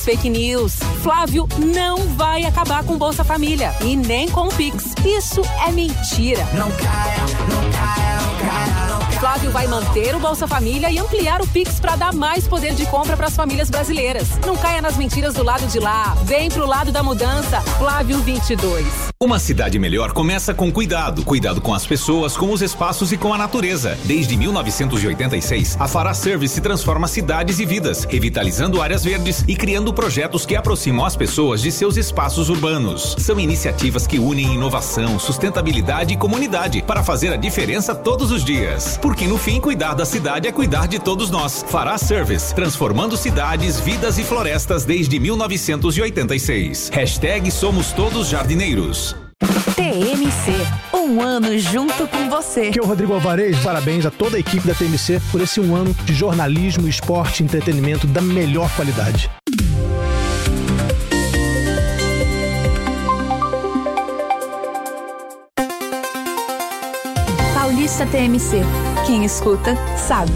Fake news. Flávio não vai acabar com Bolsa Família e nem com o Pix. Isso é mentira. Não caia, não caia, não caia, não caia. Flávio vai manter o Bolsa Família e ampliar o Pix para dar mais poder de compra para as famílias brasileiras. Não caia nas mentiras do lado de lá. Vem pro lado da mudança. Flávio 22. Uma cidade melhor começa com cuidado. Cuidado com as pessoas, com os espaços e com a natureza. Desde 1986, a Fará Service transforma cidades e vidas, revitalizando áreas verdes e criando projetos que aproximam as pessoas de seus espaços urbanos. São iniciativas que unem inovação, sustentabilidade e comunidade para fazer a diferença todos os dias. Porque no fim, cuidar da cidade é cuidar de todos nós. Fará Service, transformando cidades, vidas e florestas desde 1986. Hashtag Somos Todos Jardineiros. TMC, um ano junto com você. Aqui é o Rodrigo Alvarez, parabéns a toda a equipe da TMC por esse um ano de jornalismo, esporte e entretenimento da melhor qualidade. Paulista TMC, quem escuta sabe.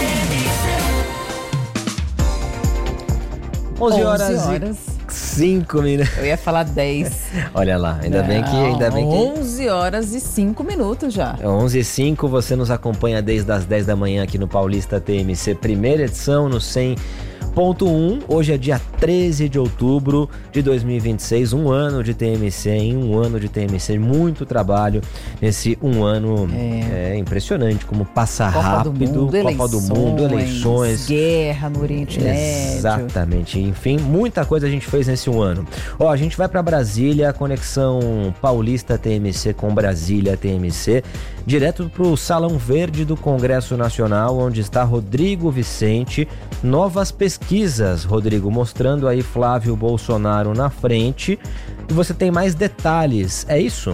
11 horas. 5 minutos. Eu ia falar 10. Olha lá, ainda bem que 11 horas e 5 minutos já. 11h05, você nos acompanha desde as 10 da manhã aqui no Paulista TMC, primeira edição no 100.1. Hoje é dia 13 de outubro de 2026, um ano de TMC, muito trabalho nesse um ano. É impressionante como passa Copa rápido. Copa do Mundo, eleições. Guerra no Oriente Médio. Exatamente, enfim, muita coisa a gente fez nesse um ano. A gente vai para Brasília, conexão Paulista TMC com Brasília TMC, direto para o Salão Verde do Congresso Nacional, onde está Rodrigo Vicente. Novas pesquisas, Rodrigo, mostrando aí Flávio Bolsonaro na frente. E você tem mais detalhes, é isso?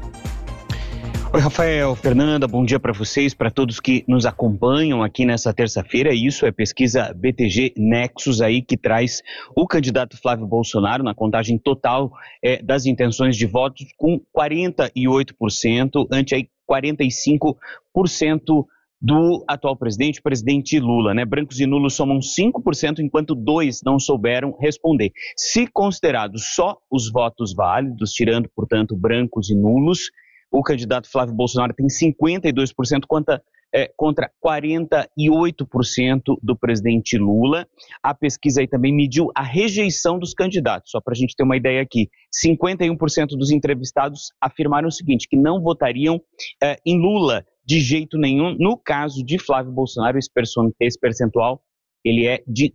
Oi, Rafael, Fernanda, bom dia para vocês, para todos que nos acompanham aqui nessa terça-feira. Isso é pesquisa BTG Nexus aí que traz o candidato Flávio Bolsonaro na contagem total das intenções de votos com 48%, ante aí 45% do atual presidente Lula, né? Brancos e nulos somam 5%, enquanto 2% não souberam responder. Se considerados só os votos válidos, tirando, portanto, brancos e nulos, o candidato Flávio Bolsonaro tem 52% contra 48% do presidente Lula. A pesquisa aí também mediu a rejeição dos candidatos, só para a gente ter uma ideia aqui. 51% dos entrevistados afirmaram o seguinte, que não votariam em Lula de jeito nenhum. No caso de Flávio Bolsonaro, esse percentual ele é de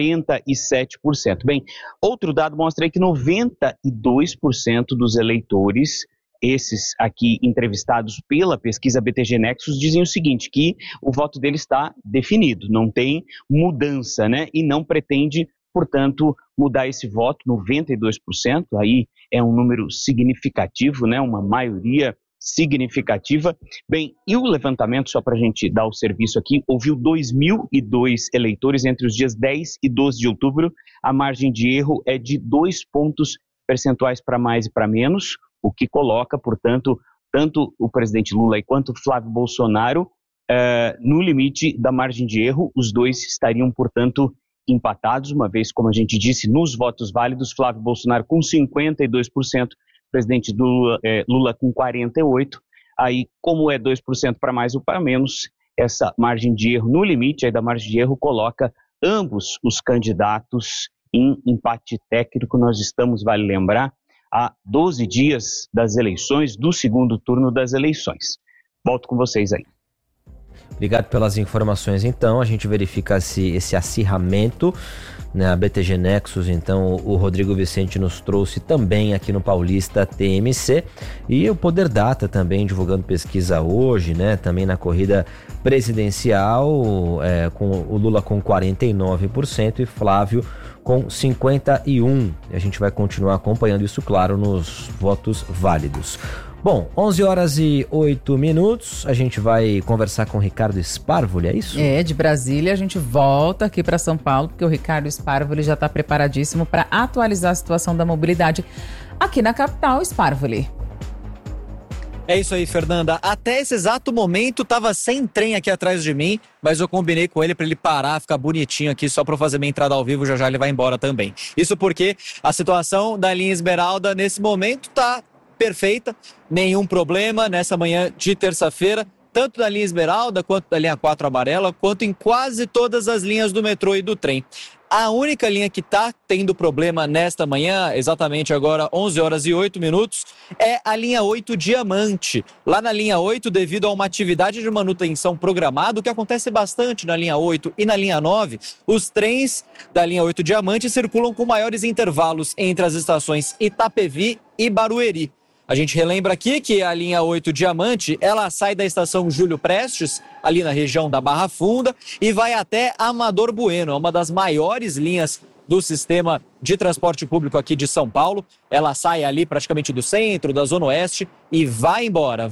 47%. Bem, outro dado mostra aí que 92% dos eleitores, esses aqui entrevistados pela pesquisa BTG Nexus, dizem o seguinte, que o voto deles está definido, não tem mudança, né? E não pretende, portanto, mudar esse voto. 92%, aí é um número significativo, né? Uma maioria significativa. Bem, e o levantamento, só para a gente dar o serviço aqui, ouviu 2.002 eleitores entre os dias 10 e 12 de outubro. A margem de erro é de 2 pontos percentuais para mais e para menos, o que coloca, portanto, tanto o presidente Lula quanto o Flávio Bolsonaro no limite da margem de erro. Os dois estariam, portanto, empatados, uma vez, como a gente disse, nos votos válidos, Flávio Bolsonaro com 52%, presidente Lula com 48%. Aí, como é 2% para mais ou para menos, essa margem de erro, no limite aí da margem de erro, coloca ambos os candidatos em empate técnico. Nós estamos, vale lembrar, há 12 dias das eleições, do segundo turno das eleições. Volto com vocês aí. Obrigado pelas informações. Então, a gente verifica esse acirramento, né? A BTG Nexus, então, o Rodrigo Vicente nos trouxe também aqui no Paulista TMC, e o Poder Data também divulgando pesquisa hoje, né? Também na corrida presidencial, com o Lula com 49% e Flávio com 51%. A gente vai continuar acompanhando isso, claro, nos votos válidos. Bom, 11 horas e 8 minutos, a gente vai conversar com o Ricardo Sparvoli, é isso? De Brasília a gente volta aqui para São Paulo, porque o Ricardo Sparvoli já está preparadíssimo para atualizar a situação da mobilidade aqui na capital. Sparvoli. É isso aí, Fernanda. Até esse exato momento tava sem trem aqui atrás de mim, mas eu combinei com ele para ele parar, ficar bonitinho aqui só para fazer minha entrada ao vivo, já ele vai embora também. Isso porque a situação da linha Esmeralda nesse momento tá perfeita, nenhum problema nessa manhã de terça-feira, tanto da linha Esmeralda quanto da linha 4 amarela, quanto em quase todas as linhas do metrô e do trem. A única linha que está tendo problema nesta manhã, exatamente agora 11 horas e 8 minutos, é a linha 8 Diamante. Lá na linha 8, devido a uma atividade de manutenção programada, o que acontece bastante na linha 8 e na linha 9, os trens da linha 8 Diamante circulam com maiores intervalos entre as estações Itapevi e Barueri. A gente relembra aqui que a linha 8 Diamante, ela sai da estação Júlio Prestes, ali na região da Barra Funda, e vai até Amador Bueno, é uma das maiores linhas do sistema de transporte público aqui de São Paulo. Ela sai ali praticamente do centro, da Zona Oeste, e vai embora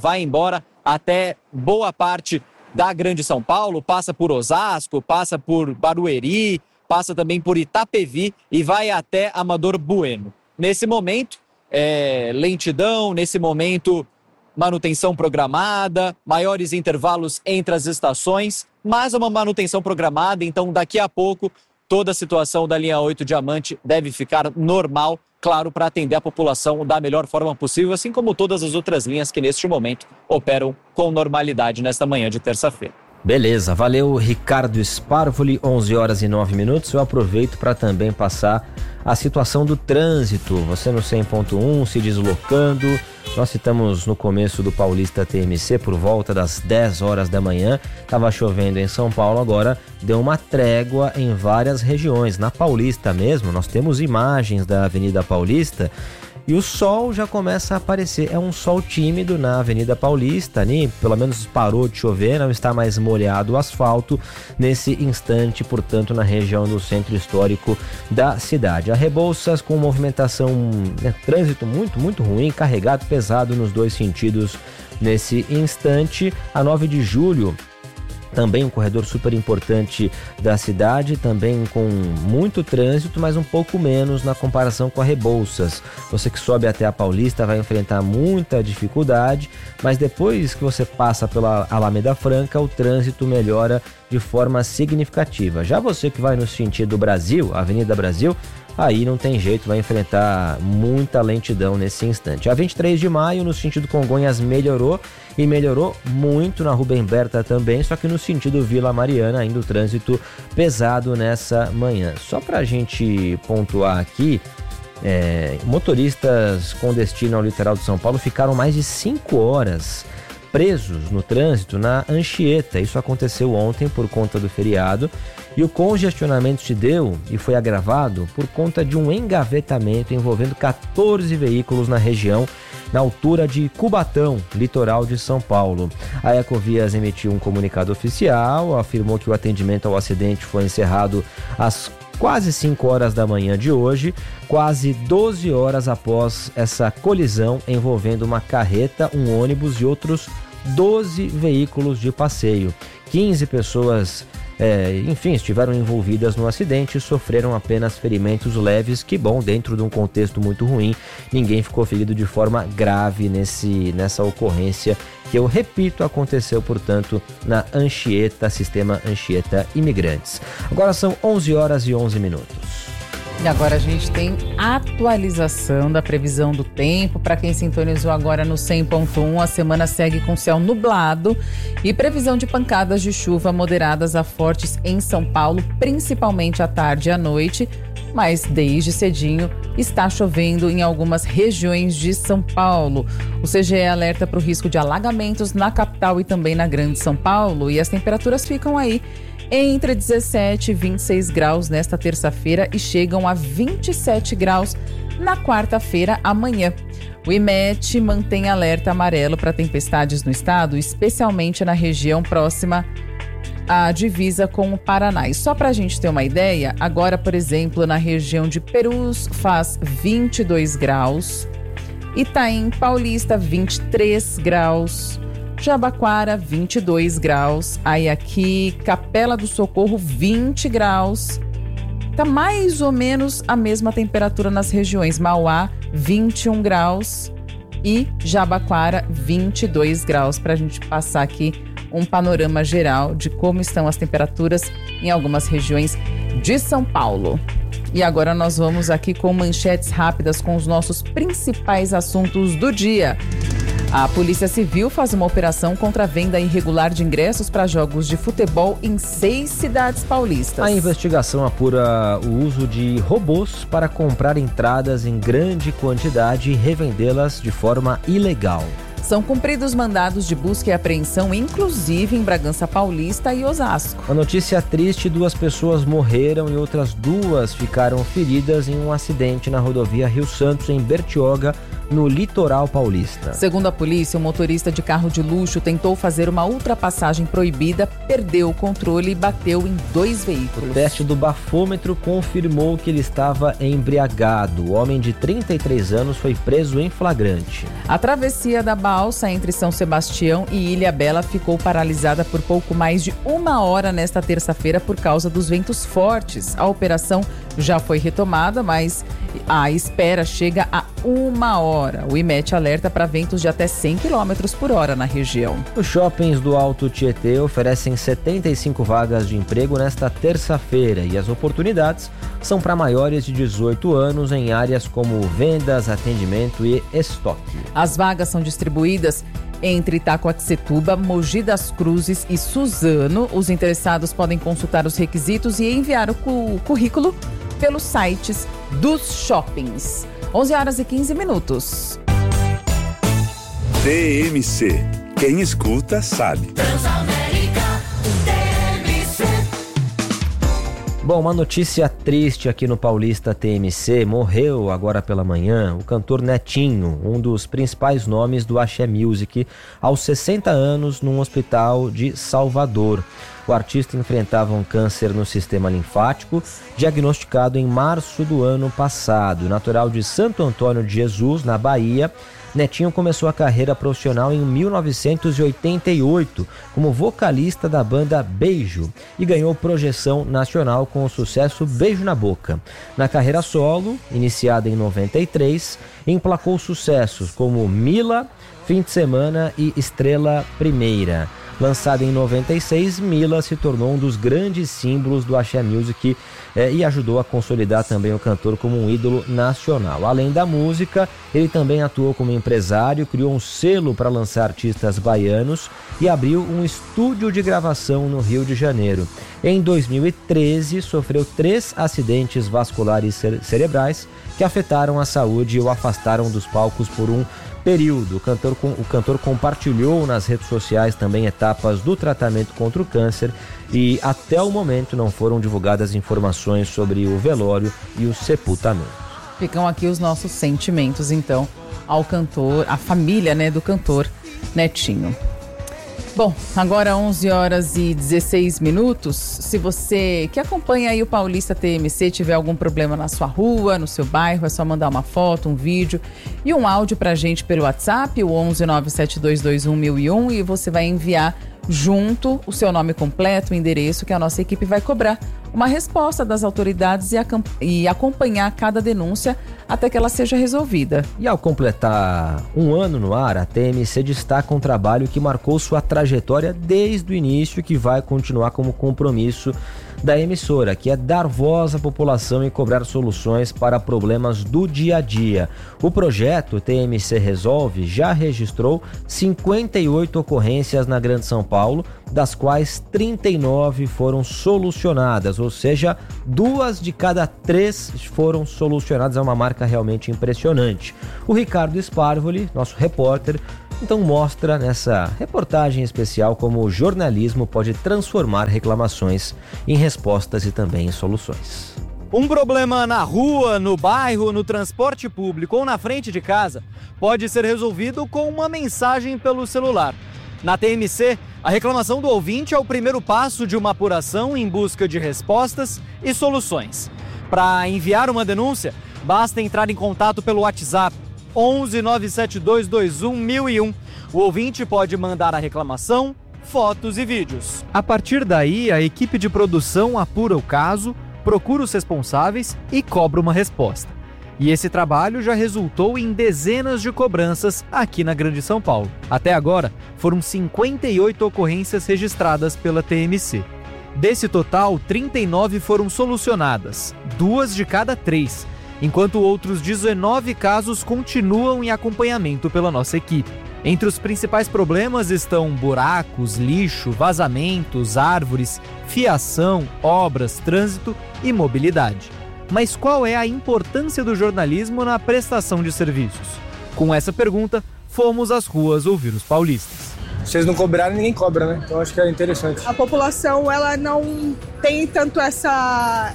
até boa parte da Grande São Paulo, passa por Osasco, passa por Barueri, passa também por Itapevi e vai até Amador Bueno. Nesse momento, lentidão, nesse momento manutenção programada, maiores intervalos entre as estações, mas uma manutenção programada, então daqui a pouco toda a situação da linha 8 Diamante deve ficar normal, claro, para atender a população da melhor forma possível, assim como todas as outras linhas que neste momento operam com normalidade nesta manhã de terça-feira. Beleza, valeu Ricardo Sparvoli, 11 horas e 9 minutos. Eu aproveito para também passar a situação do trânsito. Você no 100.1 se deslocando. Nós citamos no começo do Paulista TMC por volta das 10 horas da manhã. Estava chovendo em São Paulo, agora deu uma trégua em várias regiões. Na Paulista mesmo, nós temos imagens da Avenida Paulista. E o sol já começa a aparecer, é um sol tímido na Avenida Paulista, ali pelo menos parou de chover, não está mais molhado o asfalto nesse instante, portanto na região do centro histórico da cidade. A Rebouças com movimentação, trânsito muito ruim, carregado, pesado nos dois sentidos nesse instante. A 9 de julho, também um corredor super importante da cidade, também com muito trânsito, mas um pouco menos na comparação com a Rebouças. Você que sobe até a Paulista vai enfrentar muita dificuldade, mas depois que você passa pela Alameda Franca, o trânsito melhora de forma significativa. Já você que vai no sentido Brasil, Avenida Brasil, aí não tem jeito, vai enfrentar muita lentidão nesse instante. A 23 de maio, no sentido Congonhas, melhorou e melhorou muito na Rubem Berta também, só que no sentido Vila Mariana ainda o trânsito pesado nessa manhã. Só para a gente pontuar aqui, motoristas com destino ao litoral de São Paulo ficaram mais de 5 horas presos no trânsito na Anchieta. Isso aconteceu ontem por conta do feriado e o congestionamento se deu e foi agravado por conta de um engavetamento envolvendo 14 veículos na região, na altura de Cubatão, litoral de São Paulo. A Ecovias emitiu um comunicado oficial, afirmou que o atendimento ao acidente foi encerrado às quase 5 horas da manhã de hoje, quase 12 horas após essa colisão envolvendo uma carreta, um ônibus e outros 12 veículos de passeio. 15 pessoas, estiveram envolvidas no acidente e sofreram apenas ferimentos leves, que bom, dentro de um contexto muito ruim, ninguém ficou ferido de forma grave nessa ocorrência, que eu repito, aconteceu, portanto, na Anchieta, Sistema Anchieta Imigrantes. Agora são 11 horas e 11 minutos. E agora a gente tem atualização da previsão do tempo. Para quem sintonizou agora no 100.1, a semana segue com céu nublado e previsão de pancadas de chuva moderadas a fortes em São Paulo, principalmente à tarde e à noite. Mas desde cedinho está chovendo em algumas regiões de São Paulo. O CGE alerta para o risco de alagamentos na capital e também na Grande São Paulo. E as temperaturas ficam aí entre 17 e 26 graus nesta terça-feira e chegam a 27 graus na quarta-feira, amanhã. O IMET mantém alerta amarelo para tempestades no estado, especialmente na região próxima à divisa com o Paraná. E só para a gente ter uma ideia, agora, por exemplo, na região de Perus faz 22 graus, Itaim Paulista 23 graus, Jabaquara 22 graus, aí aqui Capela do Socorro 20 graus, tá mais ou menos a mesma temperatura nas regiões. Mauá 21 graus, e Jabaquara 22 graus, para a gente passar aqui um panorama geral de como estão as temperaturas em algumas regiões de São Paulo. E agora nós vamos aqui com manchetes rápidas com os nossos principais assuntos do dia. A Polícia Civil faz uma operação contra a venda irregular de ingressos para jogos de futebol em 6 cidades paulistas. A investigação apura o uso de robôs para comprar entradas em grande quantidade e revendê-las de forma ilegal. São cumpridos mandados de busca e apreensão, inclusive em Bragança Paulista e Osasco. A notícia triste: 2 pessoas morreram e outras 2 ficaram feridas em um acidente na rodovia Rio Santos, em Bertioga, no litoral paulista. Segundo a polícia, o motorista de carro de luxo tentou fazer uma ultrapassagem proibida, perdeu o controle e bateu em 2 veículos. O teste do bafômetro confirmou que ele estava embriagado. O homem de 33 anos foi preso em flagrante. A travessia da balsa entre São Sebastião e Ilhabela ficou paralisada por pouco mais de 1 hora nesta terça-feira por causa dos ventos fortes. A operação já foi retomada, mas a espera chega a 1 hora. O IMET alerta para ventos de até 100 km por hora na região. Os shoppings do Alto Tietê oferecem 75 vagas de emprego nesta terça-feira e as oportunidades são para maiores de 18 anos em áreas como vendas, atendimento e estoque. As vagas são distribuídas entre Itacoaticetuba, Mogi das Cruzes e Suzano. Os interessados podem consultar os requisitos e enviar o currículo pelos sites dos shoppings. 11h15. TMC. Quem escuta sabe. Transamérica TMC. Bom, uma notícia triste aqui no Paulista TMC. Morreu agora pela manhã o cantor Netinho, um dos principais nomes do Axé Music, aos 60 anos num hospital de Salvador. O artista enfrentava um câncer no sistema linfático, diagnosticado em março do ano passado. Natural de Santo Antônio de Jesus, na Bahia, Netinho começou a carreira profissional em 1988 como vocalista da banda Beijo e ganhou projeção nacional com o sucesso Beijo na Boca. Na carreira solo, iniciada em 93, emplacou sucessos como Mila, Fim de Semana e Estrela Primeira. Lançada em 96, Mila se tornou um dos grandes símbolos do Axé Music e ajudou a consolidar também o cantor como um ídolo nacional. Além da música, ele também atuou como empresário, criou um selo para lançar artistas baianos e abriu um estúdio de gravação no Rio de Janeiro. Em 2013, sofreu 3 acidentes vasculares cerebrais que afetaram a saúde e o afastaram dos palcos por um período. O cantor compartilhou nas redes sociais também etapas do tratamento contra o câncer e até o momento não foram divulgadas informações sobre o velório e o sepultamento. Ficam aqui os nossos sentimentos, então, ao cantor, à família, do cantor Netinho. Bom, agora 11h16. Se você que acompanha aí o Paulista TMC tiver algum problema na sua rua, no seu bairro, é só mandar uma foto, um vídeo e um áudio pra gente pelo WhatsApp, o 11972211001, e você vai enviar junto o seu nome completo, o endereço, que a nossa equipe vai cobrar uma resposta das autoridades e acompanhar cada denúncia até que ela seja resolvida. E ao completar um ano no ar, a TMC destaca um trabalho que marcou sua trajetória desde o início e que vai continuar como compromisso da emissora, que é dar voz à população e cobrar soluções para problemas do dia a dia. O projeto TMC Resolve já registrou 58 ocorrências na Grande São Paulo, das quais 39 foram solucionadas, ou seja, 2 de cada 3 foram solucionadas. É uma marca realmente impressionante. O Ricardo Sparvoli, nosso repórter, então mostra nessa reportagem especial como o jornalismo pode transformar reclamações em respostas e também em soluções. Um problema na rua, no bairro, no transporte público ou na frente de casa pode ser resolvido com uma mensagem pelo celular. Na TMC, a reclamação do ouvinte é o primeiro passo de uma apuração em busca de respostas e soluções. Para enviar uma denúncia, basta entrar em contato pelo WhatsApp 11-97221-1001. O ouvinte pode mandar a reclamação, fotos e vídeos. A partir daí, a equipe de produção apura o caso, procura os responsáveis e cobra uma resposta. E esse trabalho já resultou em dezenas de cobranças aqui na Grande São Paulo. Até agora, foram 58 ocorrências registradas pela TMC. Desse total, 39 foram solucionadas, 2 de cada 3, enquanto outros 19 casos continuam em acompanhamento pela nossa equipe. Entre os principais problemas estão buracos, lixo, vazamentos, árvores, fiação, obras, trânsito e mobilidade. Mas qual é a importância do jornalismo na prestação de serviços? Com essa pergunta, fomos às ruas ouvir os paulistas. Vocês não cobraram, ninguém cobra, né? Então acho que é interessante. A população, ela não tem tanto essa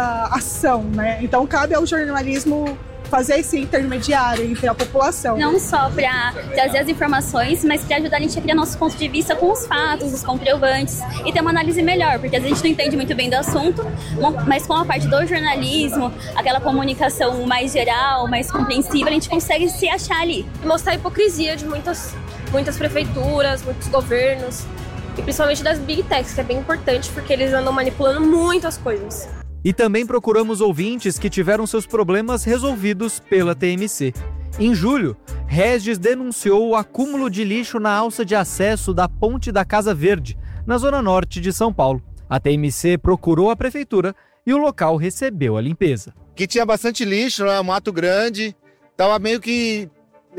ação, né? Então cabe ao jornalismo fazer esse intermediário entre a população. Não só para trazer as informações, mas para ajudar a gente a criar nosso ponto de vista com os fatos, os comprovantes e ter uma análise melhor, porque às vezes a gente não entende muito bem do assunto, mas com a parte do jornalismo, aquela comunicação mais geral, mais compreensível, a gente consegue se achar ali. Mostrar a hipocrisia de muitas prefeituras, muitos governos, e principalmente das Big Techs, que é bem importante, porque eles andam manipulando muitas coisas. E também procuramos ouvintes que tiveram seus problemas resolvidos pela TMC. Em julho, Regis denunciou o acúmulo de lixo na alça de acesso da Ponte da Casa Verde, na zona norte de São Paulo. A TMC procurou a prefeitura e o local recebeu a limpeza. Que tinha bastante lixo, né? Mato Grande, estava meio que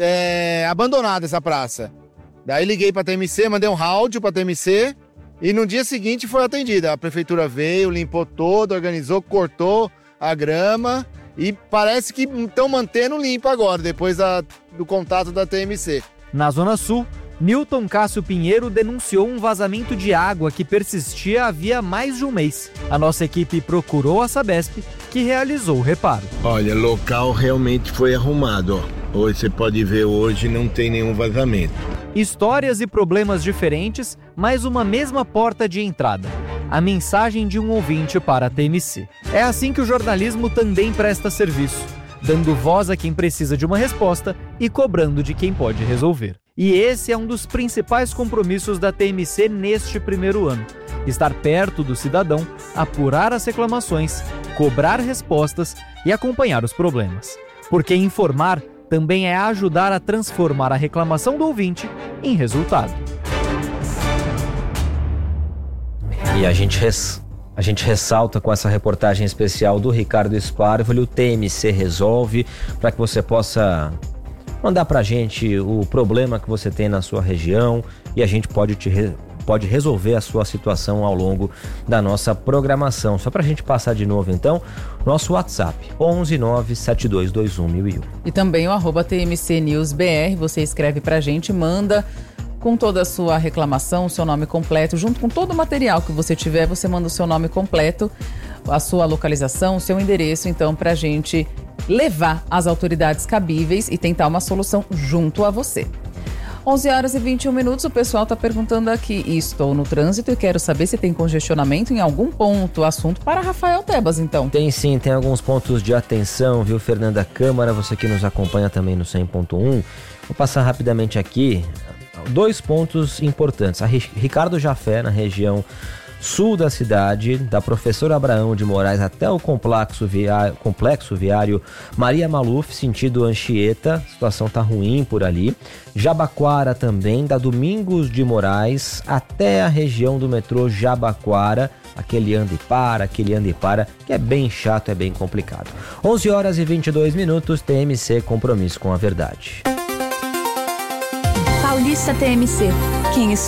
abandonada essa praça. Daí liguei para a TMC, mandei um áudio para a TMC e no dia seguinte foi atendida. A prefeitura veio, limpou todo, organizou, cortou a grama e parece que estão mantendo limpo agora, depois do contato da TMC. Na Zona Sul, Newton Cássio Pinheiro denunciou um vazamento de água que persistia havia mais de um mês. A nossa equipe procurou a Sabesp, que realizou o reparo. Olha, o local realmente foi arrumado. Hoje você pode ver, hoje não tem nenhum vazamento. Histórias e problemas diferentes, mas uma mesma porta de entrada. A mensagem de um ouvinte para a TMC. É assim que o jornalismo também presta serviço, dando voz a quem precisa de uma resposta e cobrando de quem pode resolver. E esse é um dos principais compromissos da TMC neste primeiro ano. Estar perto do cidadão, apurar as reclamações, cobrar respostas e acompanhar os problemas. Porque informar também é ajudar a transformar a reclamação do ouvinte em resultado. E a gente ressalta com essa reportagem especial do Ricardo Sparvoli, o TMC Resolve, para que você possa mandar pra gente o problema que você tem na sua região e a gente pode resolver a sua situação ao longo da nossa programação. Só pra gente passar de novo então, nosso WhatsApp 11972211001. E também o @TMCNewsBR, você escreve pra gente, manda com toda a sua reclamação, o seu nome completo, junto com todo o material que você tiver, você manda o seu nome completo, a sua localização, o seu endereço, então, pra gente levar às autoridades cabíveis e tentar uma solução junto a você. 11h21, o pessoal está perguntando aqui, estou no trânsito e quero saber se tem congestionamento em algum ponto. Assunto para Rafael Tebas, então. Tem sim, tem alguns pontos de atenção, viu, Fernanda Câmara, você que nos acompanha também no 100.1. Vou passar rapidamente aqui 2 pontos importantes. A Ricardo Jafé, na região sul da cidade, da Professor Abraão de Moraes até o complexo viário Maria Maluf, sentido Anchieta, a situação tá ruim por ali. Jabaquara também, da Domingos de Moraes até a região do metrô Jabaquara, aquele anda e para, que é bem chato, é bem complicado. 11h22, TMC, compromisso com a verdade. Paulista TMC, quem